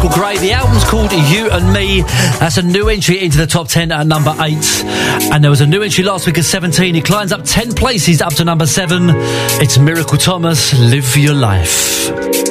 Michael Gray. The album's called You and Me. That's a new entry into the top 10 at number 8. And there was a new entry last week at 17. It climbs up 10 places up to number 7. It's Miracle Thomas, Live Your Life.